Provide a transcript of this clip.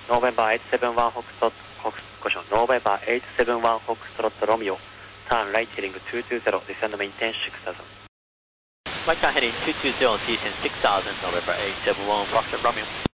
November 871 Foxtrot, November 871 Foxtrot Romeo, turn right heading 220, descend maintain 6000. Right turn heading 220, descend 6000, November 871 Foxtrot Romeo.